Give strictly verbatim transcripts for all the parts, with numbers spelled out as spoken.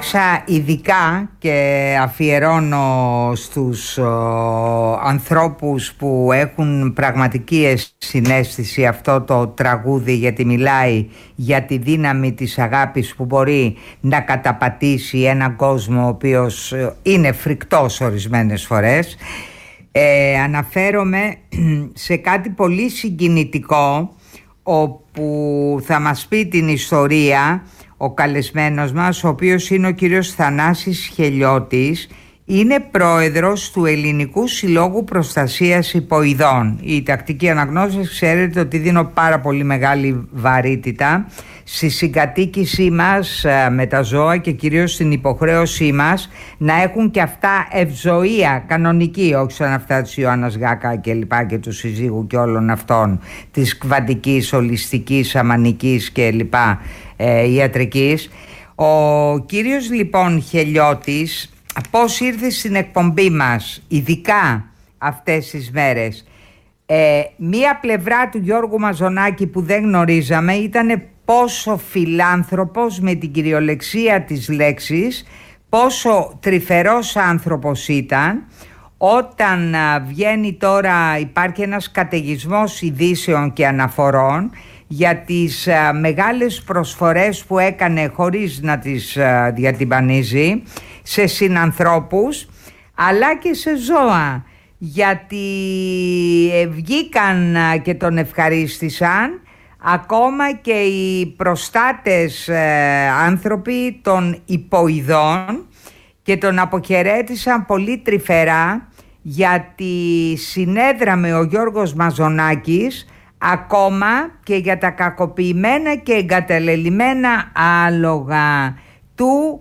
επέλεξα ειδικά και αφιερώνω στους ο, ανθρώπους που έχουν πραγματική συναίσθηση αυτό το τραγούδι, γιατί μιλάει για τη δύναμη της αγάπης που μπορεί να καταπατήσει έναν κόσμο ο οποίος είναι φρικτός ορισμένες φορές. Ε, αναφέρομαι σε κάτι πολύ συγκινητικό, όπου θα μας πει την ιστορία ο καλεσμένος μας, ο οποίος είναι ο κύριος Θανάσης Χελιώτης. Είναι πρόεδρος του Ελληνικού Συλλόγου Προστασίας Υποειδών. Η τακτική αναγνώριση, ξέρετε ότι δίνω πάρα πολύ μεγάλη βαρύτητα στη συγκατοίκησή μας με τα ζώα και κυρίως στην υποχρέωσή μας να έχουν και αυτά ευζοία κανονική, όχι σαν αυτά της Ιωάννας Γάκα και λοιπά και του συζύγου και όλων αυτών της κβαντικής, ολιστικής, αμανικής και λοιπά ε, ιατρικής. Ο κύριος λοιπόν Χελιώτης, πώς ήρθε στην εκπομπή μας ειδικά αυτές τις μέρες, ε, μία πλευρά του Γιώργου Μαζονάκη που δεν γνωρίζαμε ήταν πόσο φιλάνθρωπος με την κυριολεξία της λέξης, πόσο τρυφερός άνθρωπος ήταν. Όταν α, βγαίνει τώρα, υπάρχει ένας καταιγισμός ειδήσεων και αναφορών για τις α, μεγάλες προσφορές που έκανε χωρίς να τις α, διατυμπανίζει σε συνανθρώπους αλλά και σε ζώα, γιατί ε, βγήκαν α, και τον ευχαρίστησαν ακόμα και οι προστάτες ε, άνθρωποι των υποειδών και τον αποχαιρέτησαν πολύ τρυφερά, γιατί συνέδραμε ο Γιώργος Μαζονάκης ακόμα και για τα κακοποιημένα και εγκαταλελειμμένα άλογα του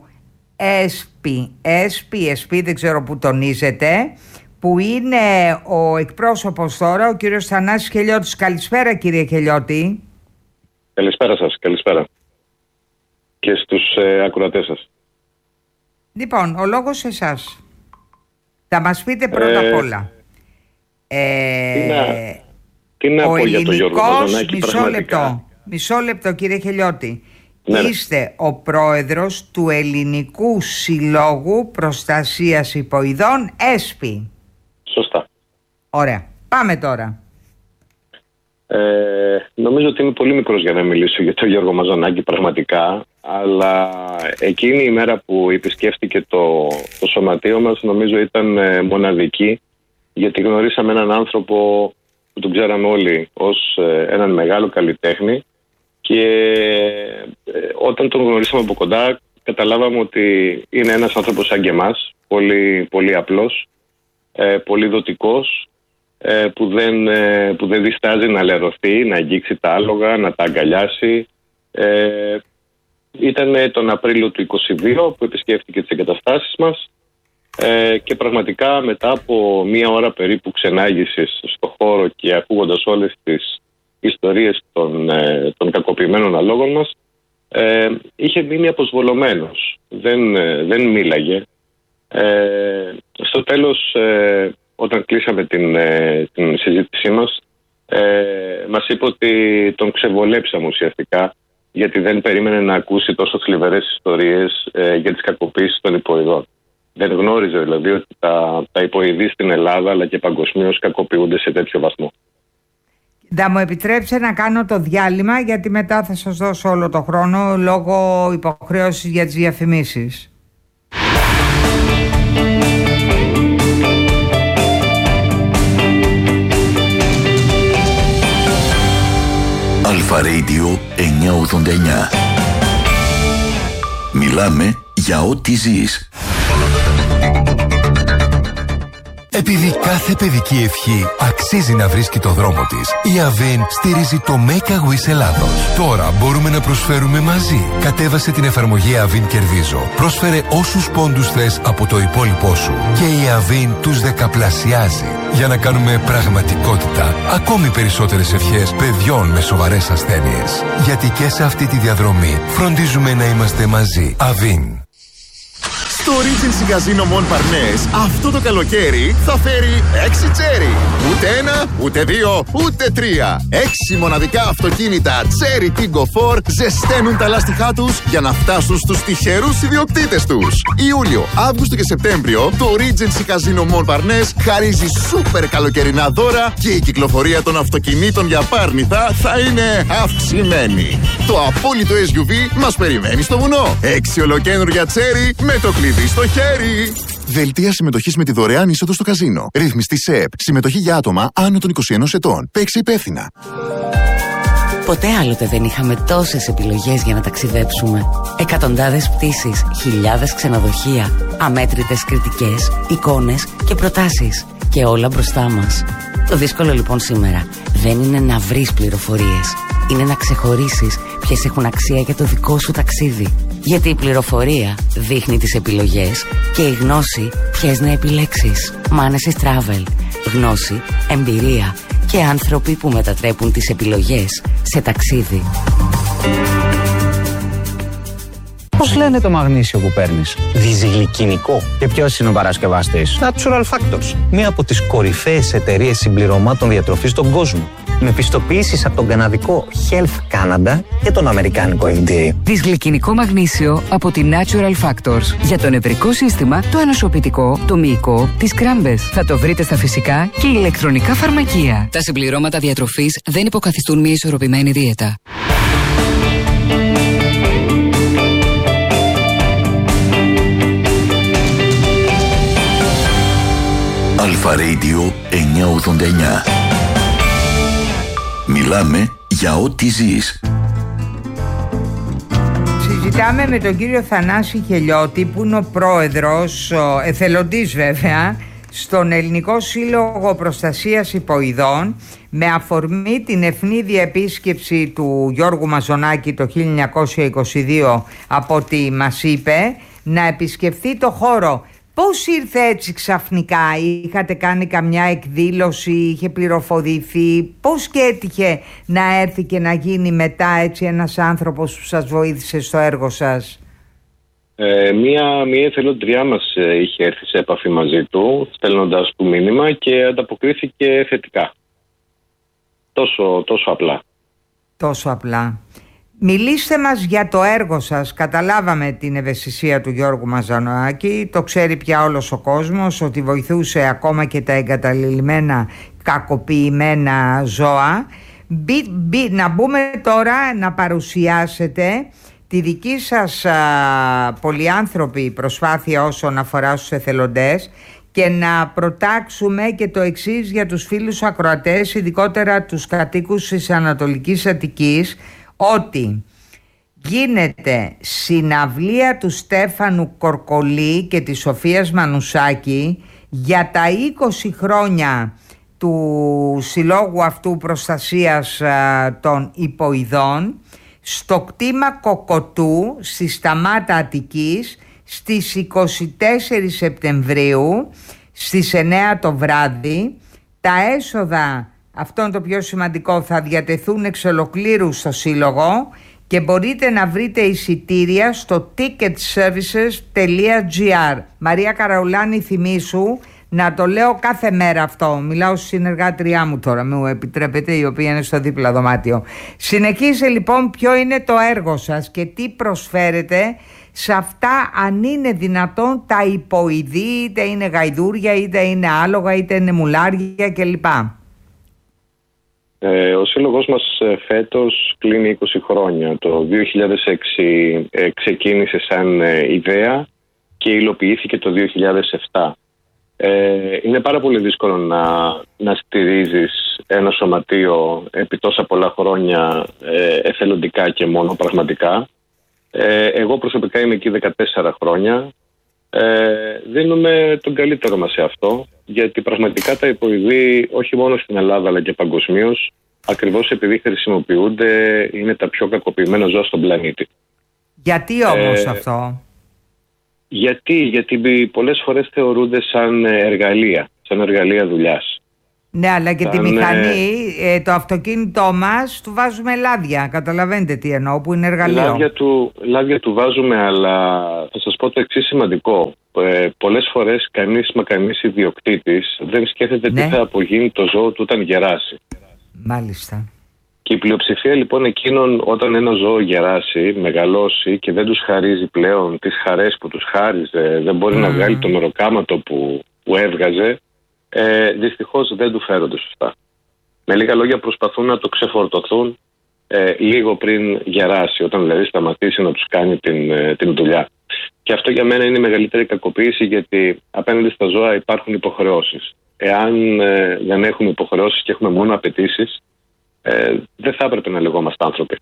ΕΣΠΗ. ΕΣΠΗ, ΕΣΠΗ δεν ξέρω που τονίζεται, που είναι ο εκπρόσωπος τώρα, ο κύριος Θανάσης Χελιώτης. Καλησπέρα κύριε Χελιώτη. Καλησπέρα σας, καλησπέρα. Και στους ε, ακροατές σας. Λοιπόν, ο λόγος σε εσάς. Θα μας πείτε πρώτα ε, απ' όλα. Ε, τι να, τι να πω για τον Γιώργο Μαζονάκη, μισό πραγματικά. λεπτό, μισό λεπτό κύριε Χελιώτη. Ναι, Είστε ο πρόεδρος του Ελληνικού Συλλόγου Προστασίας Υποειδών, ΕΣΠΗ. Σωστά. Ωραία. Πάμε τώρα. Ε, νομίζω ότι είμαι πολύ μικρός για να μιλήσω για τον Γιώργο Μαζονάκη πραγματικά, αλλά εκείνη η μέρα που επισκέφτηκε το, το σωματείο μας νομίζω ήταν ε, μοναδική, γιατί γνωρίσαμε έναν άνθρωπο που τον ξέραμε όλοι ως ε, έναν μεγάλο καλλιτέχνη και ε, όταν τον γνωρίσαμε από κοντά καταλάβαμε ότι είναι ένας άνθρωπος σαν και εμάς, πολύ, πολύ απλός, ε, πολύ δοτικός, Που δεν, που δεν διστάζει να λερωθεί, να αγγίξει τα άλογα, να τα αγκαλιάσει. Ε, ήταν τον Απρίλιο του είκοσι δύο που επισκέφτηκε τις εγκαταστάσεις μας ε, και πραγματικά μετά από μία ώρα περίπου ξενάγησης στο χώρο και ακούγοντας όλες τις ιστορίες των, ε, των κακοποιημένων αλόγων μας, ε, είχε μείνει αποσβολωμένος. Δεν, ε, δεν μίλαγε. Ε, στο τέλος, ε, όταν κλείσαμε την, ε, την συζήτησή μας, ε, μας είπε ότι τον ξεβολέψαμε ουσιαστικά, γιατί δεν περίμενε να ακούσει τόσο θλιβερές ιστορίες ε, για τις κακοποίησεις των υποειδών. Δεν γνώριζε δηλαδή ότι τα, τα υποειδή στην Ελλάδα αλλά και παγκοσμίως κακοποιούνται σε τέτοιο βαθμό. Θα μου επιτρέψετε να κάνω το διάλειμμα, γιατί μετά θα σας δώσω όλο το χρόνο λόγω υποχρέωσης για τις διαφημίσεις. Αλφα Radio εννιακόσια ογδόντα εννιά. Μιλάμε για ό,τι ζεις. Επειδή κάθε παιδική ευχή αξίζει να βρίσκει το δρόμο της, η Avin στηρίζει το Make a Wish Ελλάδος. Τώρα μπορούμε να προσφέρουμε μαζί. Κατέβασε την εφαρμογή Avin Κερδίζω. Πρόσφερε όσους πόντους θες από το υπόλοιπό σου και η Avin τους δεκαπλασιάζει για να κάνουμε πραγματικότητα ακόμη περισσότερες ευχές παιδιών με σοβαρές ασθένειες. Γιατί και σε αυτή τη διαδρομή φροντίζουμε να είμαστε μαζί. Avin. Το Regency Casino Montparnasse αυτό το καλοκαίρι θα φέρει έξι τσέρι. Ούτε ένα, ούτε δύο, ούτε τρία. Έξι μοναδικά αυτοκίνητα Cherry Tiggo φορ ζεσταίνουν τα λάστιχά τους για να φτάσουν στους τυχερούς ιδιοκτήτες τους. Ιούλιο, Αύγουστο και Σεπτέμβριο το Regency Casino Montparnasse χαρίζει σούπερ καλοκαιρινά δώρα και η κυκλοφορία των αυτοκινήτων για πάρνηθα θα είναι αυξημένη. Το απόλυτο ες γιου βι μας περιμένει στο βουνό. Έξι ολοκαίνουργια τσέρι με το κλειδί στο χέρι. Δελτία συμμετοχής με τη δωρεάν είσοδο στο καζίνο. Ρυθμιστή ΣΕΕΠ. Συμμετοχή για άτομα άνω των είκοσι ενός ετών. Παίξε υπεύθυνα. Ποτέ άλλοτε δεν είχαμε τόσες επιλογές για να ταξιδέψουμε. Εκατοντάδες πτήσεις, χιλιάδες ξενοδοχεία, αμέτρητες κριτικές, εικόνες και προτάσεις. Και όλα μπροστά μας. Το δύσκολο λοιπόν σήμερα δεν είναι να βρεις πληροφορίες. Είναι να ξεχωρίσεις ποιες έχουν αξία για το δικό σου ταξίδι. Γιατί η πληροφορία δείχνει τις επιλογές και η γνώση ποιες να επιλέξεις. Manesis Travel. Γνώση, εμπειρία και άνθρωποι που μετατρέπουν τις επιλογές σε ταξίδι. Πώς λένε το μαγνήσιο που παίρνεις? Διζυγλικινικό. Και ποιος είναι ο παρασκευαστής? Natural Factors. Μία από τις κορυφαίες εταιρείες συμπληρωμάτων διατροφής στον κόσμο. Με πιστοποιήσεις από τον καναδικό Health Canada και τον αμερικάνικο εφ ντι έι. Δυσγλυκινικό μαγνήσιο από τη Natural Factors. Για το νευρικό σύστημα, το ανοσοποιητικό, το μυϊκό, τις κράμπες. Θα το βρείτε στα φυσικά και ηλεκτρονικά φαρμακεία. Τα συμπληρώματα διατροφής δεν υποκαθιστούν μια ισορροπημένη δίαιτα. Αλφα Radio εννιακόσια ογδόντα εννιά. Μιλάμε για ό,τι ζεις. Συζητάμε με τον κύριο Θανάση Χελιώτη, που είναι ο πρόεδρος, ο εθελοντής βέβαια, στον Ελληνικό Σύλλογο Προστασίας Υποειδών, με αφορμή την ευνίδια επίσκεψη του Γιώργου Μαζονάκη το χίλια εννιακόσια είκοσι δύο, από ό,τι μας είπε, να επισκεφθεί το χώρο. Πώς ήρθε έτσι ξαφνικά? Είχατε κάνει καμιά εκδήλωση, είχε πληροφορηθεί? Πώς και έτυχε να έρθει και να γίνει μετά έτσι ένας άνθρωπος που σας βοήθησε στο έργο σας? Ε, μία, μία εθελοντριά μας είχε έρθει σε επαφή μαζί του, στέλνοντας του μήνυμα, και ανταποκρίθηκε θετικά. Τόσο, τόσο απλά. Τόσο απλά. Μιλήστε μας για το έργο σας. Καταλάβαμε την ευαισθησία του Γιώργου Μαζονάκη, το ξέρει πια όλος ο κόσμος, ότι βοηθούσε ακόμα και τα εγκαταλειμμένα, κακοποιημένα ζώα. Μπι, μπι, να μπούμε τώρα να παρουσιάσετε τη δική σας α, πολυάνθρωπη προσπάθεια όσον αφορά στους εθελοντές, και να προτάξουμε και το εξής για τους φίλους ακροατές, ειδικότερα τους κατοίκους της Ανατολικής Αττικής, ότι γίνεται συναυλία του Στέφανου Κορκολή και της Σοφίας Μανουσάκη για τα είκοσι χρόνια του συλλόγου αυτού προστασίας α, των υποειδών, στο κτήμα Κοκοτού στη Σταμάτα Αττικής, στις είκοσι τέσσερις Σεπτεμβρίου στις εννιά το βράδυ. Τα έσοδα, αυτό είναι το πιο σημαντικό, θα διατεθούν εξ ολοκλήρου στο σύλλογο και μπορείτε να βρείτε εισιτήρια στο ticket services τελεία gr. Μαρία Καραουλάνη, θυμήσου, να το λέω κάθε μέρα αυτό, μιλάω στη συνεργάτριά μου τώρα, μου επιτρέπετε, η οποία είναι στο δίπλα δωμάτιο. Συνεχίστε λοιπόν ποιο είναι το έργο σας και τι προσφέρετε σε αυτά, αν είναι δυνατόν, τα υποειδή, είτε είναι γαϊδούρια, είτε είναι άλογα, είτε είναι μουλάρια κλπ. Ε, ο σύλλογος μας ε, φέτος κλείνει είκοσι χρόνια. Το δύο χιλιάδες έξι ε, ξεκίνησε σαν ε, ιδέα και υλοποιήθηκε το δύο χιλιάδες επτά. Ε, είναι πάρα πολύ δύσκολο να, να στηρίζεις ένα σωματείο επί τόσα πολλά χρόνια ε, εθελοντικά και μόνο πραγματικά. Ε, εγώ προσωπικά είμαι εκεί δεκατέσσερα χρόνια. Ε, δίνουμε τον καλύτερο μας σε αυτό, γιατί πραγματικά τα υποειδή, όχι μόνο στην Ελλάδα αλλά και παγκοσμίως, ακριβώς επειδή χρησιμοποιούνται, είναι τα πιο κακοποιημένα ζώα στον πλανήτη. Γιατί όμως ε, αυτό? Γιατί, γιατί πολλές φορές θεωρούνται σαν εργαλεία, σαν εργαλεία δουλειάς. Ναι, αλλά και τη μηχανή, ε, το αυτοκίνητό μας του βάζουμε λάδια. Καταλαβαίνετε τι εννοώ, που είναι εργαλείο. Λάδια του, λάδια του βάζουμε, αλλά θα σας πω το εξής σημαντικό. Ε, πολλές φορές κανείς μα κανείς ιδιοκτήτης δεν σκέφτεται ναι. τι θα απογίνει το ζώο του όταν γεράσει. Μάλιστα. Και η πλειοψηφία λοιπόν εκείνων, όταν ένα ζώο γεράσει, μεγαλώσει και δεν τους χαρίζει πλέον τις χαρές που τους χάριζε, δεν μπορεί mm. να βγάλει το μεροκάματο που, που έβγαζε, ε, δυστυχώς δεν του φέρονται σωστά. Με λίγα λόγια προσπαθούν να το ξεφορτωθούν ε, λίγο πριν γεράσει, όταν δηλαδή σταματήσει να τους κάνει την, ε, την δουλειά. Και αυτό για μένα είναι η μεγαλύτερη κακοποίηση, γιατί απέναντι στα ζώα υπάρχουν υποχρεώσεις. Εάν ε, δεν έχουμε υποχρεώσεις και έχουμε μόνο απαιτήσεις, ε, δεν θα έπρεπε να λεγόμαστε άνθρωποι.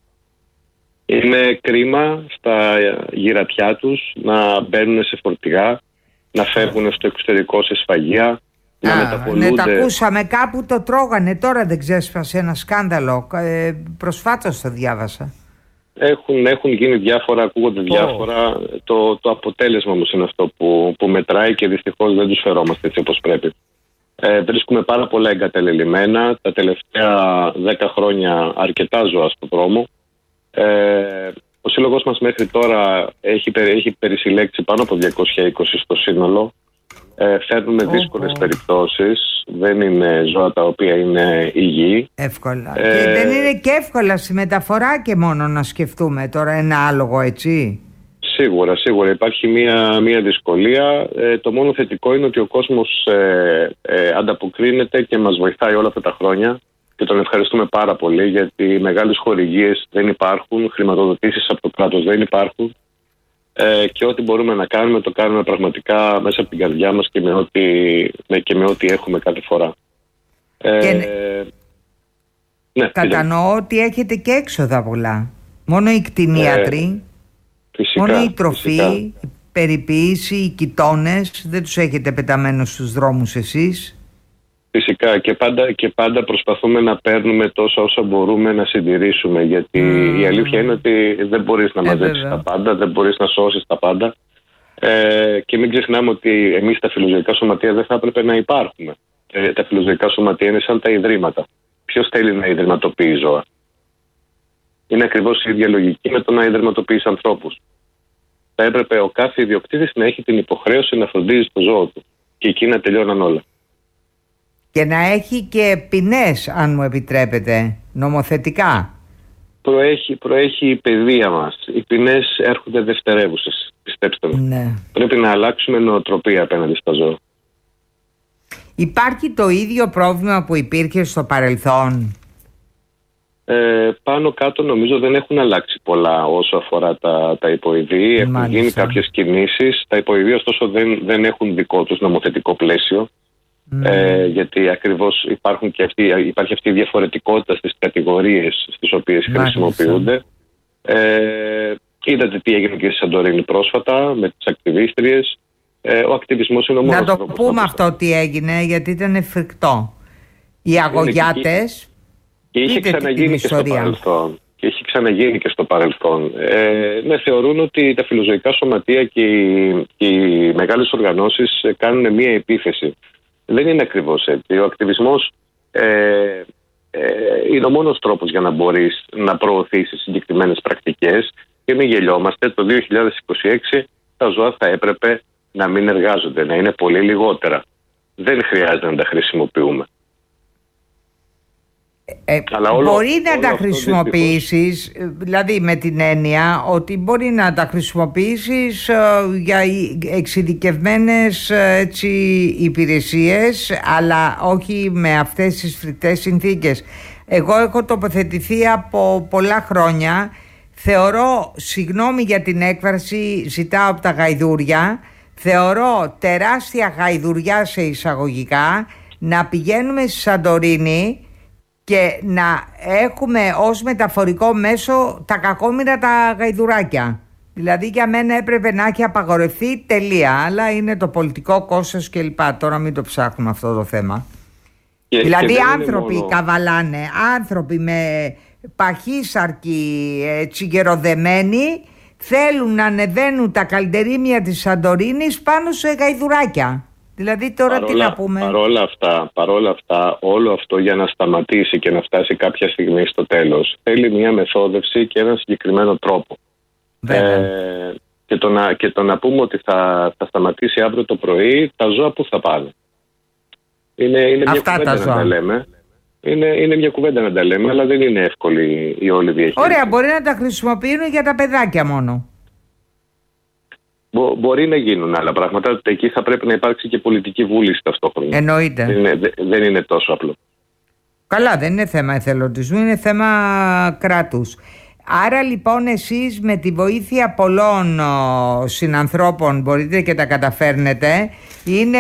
Είναι κρίμα στα γυρατιά τους να μπαίνουν σε φορτηγά, να φεύγουν στο εξωτερικό σε σφαγεία, να Α, μεταπολούνται. Ναι, τα ακούσαμε, κάπου το τρώγανε, τώρα δεν ξέσπασε ένα σκάνδαλο. Ε, προσφάτως το διάβασα. Έχουν, έχουν γίνει διάφορα, ακούγονται διάφορα. Oh. Το, το αποτέλεσμα όμως είναι αυτό που, που μετράει και δυστυχώς δεν τους φερόμαστε έτσι όπως πρέπει. Ε, βρίσκουμε πάρα πολλά εγκαταλελειμμένα. Τα τελευταία δέκα χρόνια αρκετά ζώα στον δρόμο. Ε, ο σύλλογος μας μέχρι τώρα έχει, έχει περισυλλέξει πάνω από διακόσια είκοσι στο σύνολο. Ε, φέρνουμε oh, δύσκολες oh. περιπτώσεις. Δεν είναι ζώα τα οποία είναι υγιή. Εύκολα. Ε, και δεν είναι και εύκολα στη μεταφορά και μόνο να σκεφτούμε τώρα ένα άλογο, έτσι. Σίγουρα, σίγουρα υπάρχει μία, μία δυσκολία. Ε, το μόνο θετικό είναι ότι ο κόσμος ε, ε, ανταποκρίνεται και μας βοηθάει όλα αυτά τα χρόνια και τον ευχαριστούμε πάρα πολύ, γιατί μεγάλες χορηγίες δεν υπάρχουν, χρηματοδοτήσεις από το κράτος δεν υπάρχουν. Ε, και ό,τι μπορούμε να κάνουμε το κάνουμε πραγματικά μέσα από την καρδιά μας και με ό,τι, με, και με ό,τι έχουμε κάθε φορά. Ε, και... ναι, Κατανοώ είναι. Ότι έχετε και έξοδα πολλά. Μόνο οι κτηνίατροι, ε, φυσικά, μόνο η τροφή, φυσικά. η περιποίηση, οι κοιτώνες, δεν τους έχετε πεταμένους στους δρόμους εσείς. Φυσικά και πάντα, και πάντα προσπαθούμε να παίρνουμε τόσα όσα μπορούμε να συντηρήσουμε, γιατί mm. η αλήθεια είναι ότι δεν μπορείς να μαζέψεις ε, τα πάντα, δεν μπορείς να σώσεις τα πάντα, ε, και μην ξεχνάμε ότι εμείς τα φιλοζωικά σωματεία δεν θα έπρεπε να υπάρχουμε. Ε, τα φιλοζωικά σωματεία είναι σαν τα ιδρύματα. Ποιος θέλει να ιδρυματοποιεί ζώα? Είναι ακριβώς η ίδια λογική με το να ιδρυματοποιείς ανθρώπους. Θα έπρεπε ο κάθε ιδιοκτήτης να έχει την υποχρέωση να φροντίζει το ζώο του και εκεί να τελειώναν όλα. Και να έχει και ποινές, αν μου επιτρέπετε, νομοθετικά. Προέχει, προέχει η παιδεία μας. Οι ποινές έρχονται δευτερεύουσες, πιστέψτε με. Ναι. Πρέπει να αλλάξουμε νοοτροπία απέναντι στα ζώα. Υπάρχει το ίδιο πρόβλημα που υπήρχε στο παρελθόν? Ε, πάνω κάτω νομίζω δεν έχουν αλλάξει πολλά όσο αφορά τα, τα υποειδή. Έχουν Μάλιστα. γίνει κάποιες κινήσεις. Τα υποειδή ωστόσο δεν, δεν έχουν δικό τους νομοθετικό πλαίσιο. Mm. Ε, γιατί ακριβώς υπάρχουν και αυτή, υπάρχει αυτή η διαφορετικότητα στις κατηγορίες στις οποίες Μάλιστα. χρησιμοποιούνται. Ε, είδατε τι έγινε και στη Σαντορίνη πρόσφατα με τις ακτιβίστριες. Ε, ο ακτιβισμός είναι ο μόνος. Να το πούμε αυτό τι έγινε, γιατί ήταν εφικτό. Οι αγωγιάτες. Και είχε ξαναγίνει και στο παρελθόν. Και έχει ξαναγίνει και στο παρελθόν. Ε, ναι, θεωρούν ότι τα φιλοζωικά σωματεία και οι, και οι μεγάλες οργανώσεις κάνουν μία επίθεση. Δεν είναι ακριβώς έτσι. Ο ακτιβισμός ε, ε, είναι ο μόνος τρόπος για να μπορείς να προωθήσεις συγκεκριμένες πρακτικές, και μην γελιόμαστε, το δύο χιλιάδες είκοσι έξι τα ζώα θα έπρεπε να μην εργάζονται, να είναι πολύ λιγότερα. Δεν χρειάζεται να τα χρησιμοποιούμε. Ε, Αλλά όλο, μπορεί όλο να τα χρησιμοποιήσεις, δηλαδή με την έννοια ότι μπορεί να τα χρησιμοποιήσεις ε, για εξειδικευμένες έτσι, υπηρεσίες, αλλά όχι με αυτές τις φρικτές συνθήκες. Εγώ έχω τοποθετηθεί από πολλά χρόνια. Θεωρώ, συγγνώμη για την έκφραση, ζητάω από τα γαϊδούρια, θεωρώ τεράστια γαϊδουριά σε εισαγωγικά να πηγαίνουμε στη Σαντορίνη και να έχουμε ως μεταφορικό μέσο τα κακόμοιρα τα γαϊδουράκια. Δηλαδή για μένα έπρεπε να έχει απαγορευτεί, τελεία. Αλλά είναι το πολιτικό κόστος κλπ. Τώρα μην το ψάχνουμε αυτό το θέμα. Και, δηλαδή και άνθρωποι μόνο... καβαλάνε, άνθρωποι με παχύσαρκοι τσιγεροδεμένοι, θέλουν να ανεβαίνουν τα καλντερίμια της Σαντορίνης πάνω σε γαϊδουράκια. Δηλαδή τώρα παρόλα, τι να πούμε. Παρόλα αυτά, παρόλα αυτά, όλο αυτό για να σταματήσει και να φτάσει κάποια στιγμή στο τέλος θέλει μια μεθόδευση και έναν συγκεκριμένο τρόπο. Ε, και, το να, και το να πούμε ότι θα, θα σταματήσει αύριο το πρωί, τα ζώα που θα πάνε. Είναι, είναι μια κουβέντα να τα λέμε. Είναι, είναι μια κουβέντα να τα λέμε, αλλά δεν είναι εύκολη η όλη διαχείριση. Ωραία, μπορεί να τα χρησιμοποιούν για τα παιδάκια μόνο. Μπο, μπορεί να γίνουν άλλα πράγματα. Εκεί θα πρέπει να υπάρξει και πολιτική βούληση ταυτόχρονα. Εννοείται. Δεν είναι, δεν είναι τόσο απλό. Καλά, δεν είναι θέμα εθελοντισμού, είναι θέμα κράτους. Άρα λοιπόν εσείς με τη βοήθεια πολλών ο, συνανθρώπων μπορείτε και τα καταφέρνετε. Είναι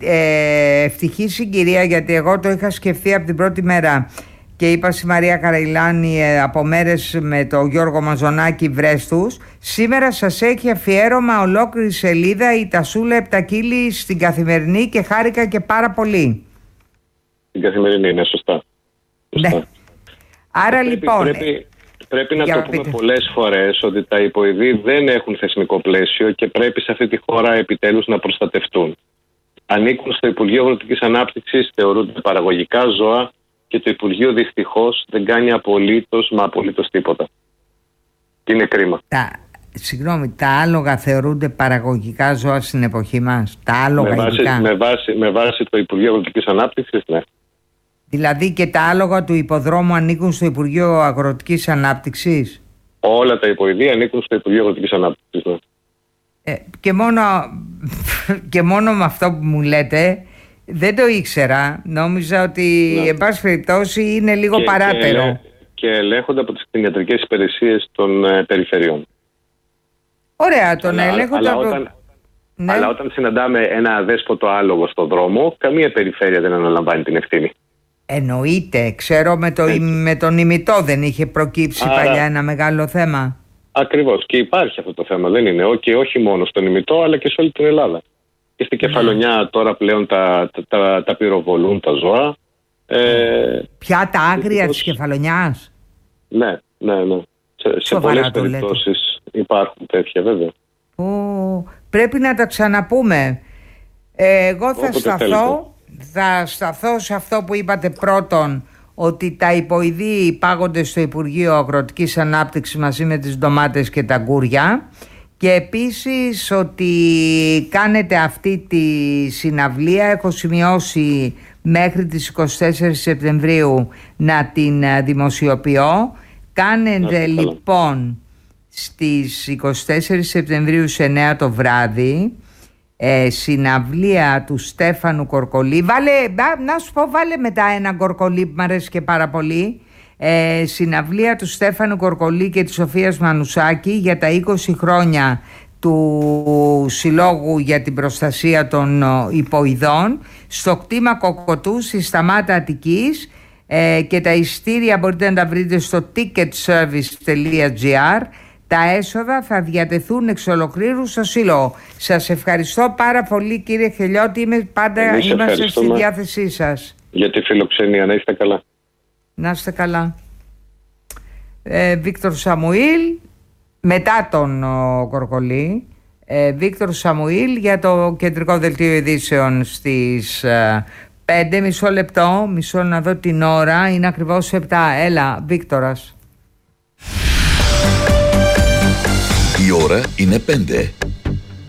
ε, ευτυχή συγκυρία, γιατί εγώ το είχα σκεφτεί από την πρώτη μέρα και είπα στη Μαρία Καραϊλάνη ε, από μέρες με τον Γιώργο Μαζονάκη, βρες τους. Σήμερα σας έχει αφιέρωμα ολόκληρη σελίδα η Τασούλα Επτακίλη στην Καθημερινή και χάρηκα και πάρα πολύ. Στην Καθημερινή, είναι σωστά. σωστά. Ναι. Άρα πρέπει, λοιπόν... Πρέπει... Πρέπει να το πούμε πολλές φορές ότι τα υποειδή δεν έχουν θεσμικό πλαίσιο και πρέπει σε αυτή τη χώρα επιτέλους να προστατευτούν. Ανήκουν στο Υπουργείο Αγροτικής Ανάπτυξης, θεωρούνται παραγωγικά ζώα και το Υπουργείο δυστυχώς δεν κάνει απολύτως μα απολύτως τίποτα. Είναι κρίμα. Τα, συγγνώμη, τα άλογα θεωρούνται παραγωγικά ζώα στην εποχή μας. Τα άλογα με βάση, ειδικά. Με βάση, με βάση το Υπουργείο Αγροτικής Ανάπτυξης, ναι. Δηλαδή και τα άλογα του υποδρόμου ανήκουν στο Υπουργείο Αγροτικής Ανάπτυξης. Όλα τα υποειδή ανήκουν στο Υπουργείο Αγροτικής Ανάπτυξης. Ναι. Ε, και, μόνο, και μόνο με αυτό που μου λέτε δεν το ήξερα. Νόμιζα ότι ναι. εν πάση περιπτώσει είναι λίγο και, παράτερο. Και, και ελέγχονται από τις κτηνιατρικές υπηρεσίες των ε, περιφερειών. Ωραία, τον αλλά, ελέγχονται αλλά, από... όταν, ναι. αλλά όταν συναντάμε ένα αδέσποτο άλογο στον δρόμο, καμία περιφέρεια δεν αναλαμβάνει την ευθύνη. Εννοείται, ξέρω με, το, με τον ημιτό δεν είχε προκύψει Άρα, παλιά ένα μεγάλο θέμα. Ακριβώς, και υπάρχει αυτό το θέμα, δεν είναι, και όχι μόνο στον ημιτό αλλά και σε όλη την Ελλάδα. Και στην Κεφαλονιά τώρα πλέον τα, τα, τα, τα πυροβολούν τα ζώα. Ε, Ποια τα άγρια της Κεφαλονιάς? Ναι, ναι, ναι. Σε, σε πολλές περιπτώσεις υπάρχουν τέτοια βέβαια. Ω, πρέπει να τα ξαναπούμε. Ε, εγώ θα σταθώ... Θα σταθώ σε αυτό που είπατε πρώτον, ότι τα υποειδή υπάγονται στο Υπουργείο Αγροτικής Ανάπτυξης μαζί με τις ντομάτες και τα γκούρια, και επίσης ότι κάνετε αυτή τη συναυλία, έχω σημειώσει μέχρι τις εικοστή τέταρτη Σεπτεμβρίου να την δημοσιοποιώ. Κάνετε λοιπόν στις εικοστή τέταρτη Σεπτεμβρίου σε εννιά το βράδυ Ε, συναυλία του Στέφανου Κορκολί. Βάλε, να σου πω, βάλε μετά ένα Κορκολί που μου αρέσει και πάρα πολύ. Ε, συναυλία του Στέφανου Κορκολί και της Σοφίας Μανουσάκη για τα είκοσι χρόνια του Συλλόγου για την Προστασία των Υποειδών στο κτήμα Κοκοτού στη Σταμάτα Αττικής, ε, και τα εισιτήρια μπορείτε να τα βρείτε στο ticketservice τελεία gr. Τα έσοδα θα διατεθούν εξ ολοκλήρου στο Σύλλογο. Σας ευχαριστώ πάρα πολύ, κύριε Χελιώτη. Είμαι πάντα είμαστε στη διάθεσή σας. Για τη φιλοξενία, να είστε καλά. Να είστε καλά. Ε, Βίκτορ Σαμουήλ, μετά τον ο, Κορκολί. Ε, Βίκτορ Σαμουήλ για το κεντρικό δελτίο ειδήσεων στις ε, πέντε. Μισό λεπτό, μισό να δω την ώρα. Είναι ακριβώς επτά. Έλα, Βίκτορας. Η ώρα είναι πέντε.